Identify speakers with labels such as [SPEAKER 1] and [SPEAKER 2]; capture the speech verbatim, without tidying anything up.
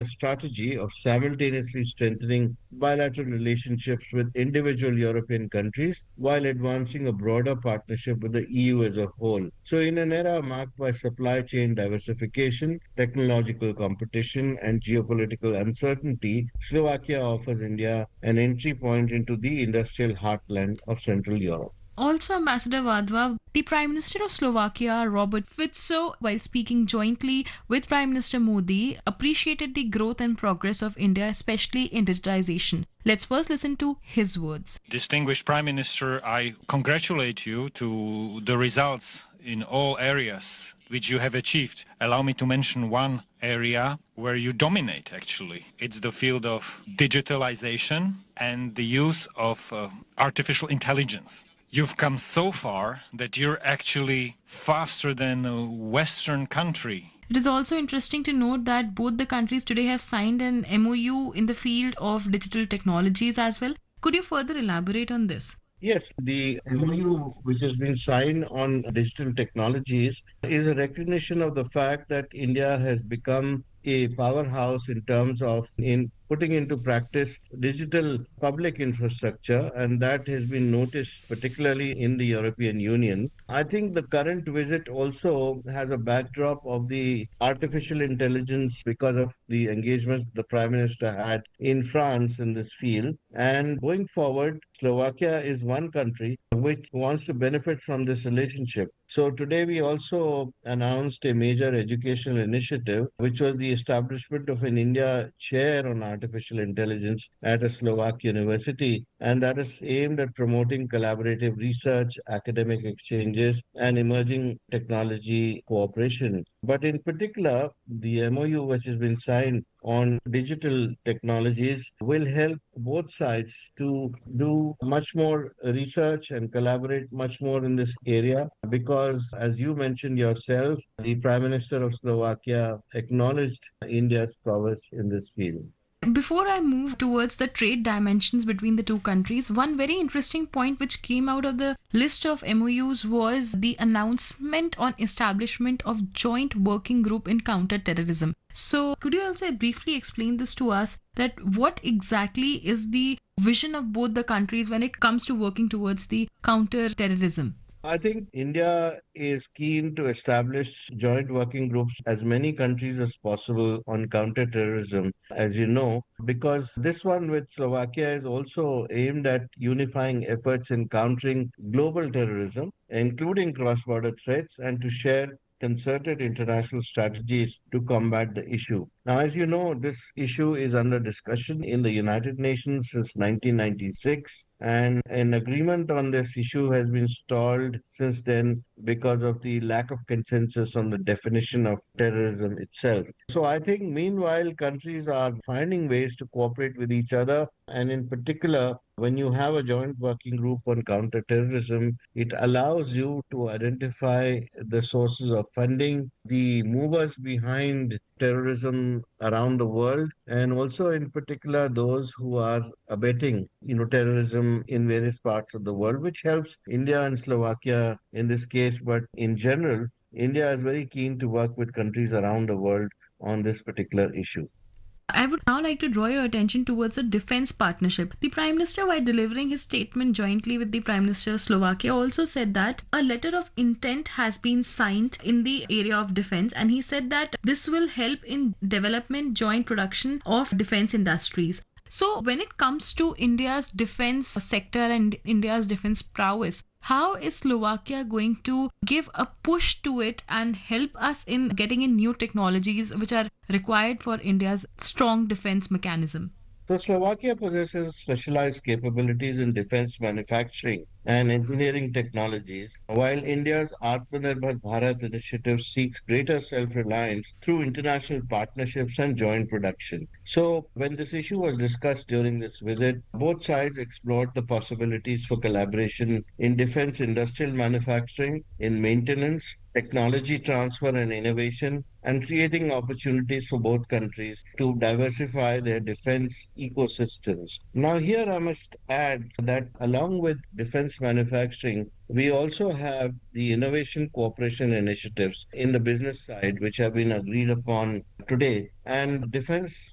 [SPEAKER 1] strategy of simultaneously strengthening bilateral relationships with individual European countries while advancing a broader partnership with the E U as a whole. So, in an era marked by supply chain diversification, technological competition, and geopolitical uncertainty, Slovakia offers India an entry point into the industrial heartland of Central Europe.
[SPEAKER 2] Also, Ambassador Wadhwa, the Prime Minister of Slovakia, Robert Fico, while speaking jointly with Prime Minister Modi, appreciated the growth and progress of India, especially in digitization. Let's first listen to his words.
[SPEAKER 3] Distinguished Prime Minister, I congratulate you to the results in all areas which you have achieved. Allow me to mention one area where you dominate, actually. It's the field of digitalization and the use of uh, artificial intelligence. You've come so far that you're actually faster than a Western country.
[SPEAKER 2] It is also interesting to note that both the countries today have signed an M O U in the field of digital technologies as well. Could you further elaborate on this?
[SPEAKER 1] Yes, the M O U which has been signed on digital technologies is a recognition of the fact that India has become a powerhouse in terms of in putting into practice digital public infrastructure, and that has been noticed particularly in the European Union. I think the current visit also has a backdrop of the artificial intelligence because of the engagements the Prime Minister had in France in this field. And going forward, Slovakia is one country which wants to benefit from this relationship. So today we also announced a major educational initiative, which was the establishment of an India chair on artificial intelligence at a Slovak university, and that is aimed at promoting collaborative research, academic exchanges, and emerging technology cooperation. But in particular, the M O U which has been signed on digital technologies will help both sides to do much more research and collaborate much more in this area because, as you mentioned yourself, the Prime Minister of Slovakia acknowledged India's prowess in this field.
[SPEAKER 2] Before I move towards the trade dimensions between the two countries, one very interesting point which came out of the list of M O Us was the announcement on establishment of joint working group in counter-terrorism. So could you also briefly explain this to us, that what exactly is the vision of both the countries when it comes to working towards the counter-terrorism?
[SPEAKER 1] I think India is keen to establish joint working groups as many countries as possible on counter-terrorism, as you know, because this one with Slovakia is also aimed at unifying efforts in countering global terrorism, including cross-border threats, and to share concerted international strategies to combat the issue. Now, as you know, this issue is under discussion in the United Nations since nineteen ninety-six, and an agreement on this issue has been stalled since then because of the lack of consensus on the definition of terrorism itself. So I think meanwhile, countries are finding ways to cooperate with each other, and in particular, when you have a joint working group on counter-terrorism, it allows you to identify the sources of funding, the movers behind terrorism around the world, and also in particular those who are abetting, you know, terrorism in various parts of the world, which helps India and Slovakia in this case. But in general, India is very keen to work with countries around the world on this particular issue.
[SPEAKER 2] I would now like to draw your attention towards the defense partnership. The Prime Minister, while delivering his statement jointly with the Prime Minister of Slovakia, also said that a letter of intent has been signed in the area of defense, and he said that this will help in development joint production of defense industries. So when it comes to India's defense sector and India's defense prowess, how is Slovakia going to give a push to it and help us in getting in new technologies which are required for India's strong defense mechanism?
[SPEAKER 1] So Slovakia possesses specialized capabilities in defense manufacturing and engineering technologies, while India's Atmanirbhar Bharat initiative seeks greater self-reliance through international partnerships and joint production. So when this issue was discussed during this visit, both sides explored the possibilities for collaboration in defense industrial manufacturing, in maintenance, technology transfer and innovation, and creating opportunities for both countries to diversify their defense ecosystems. Now here I must add that along with defense manufacturing, we also have the innovation cooperation initiatives in the business side, which have been agreed upon today. And defense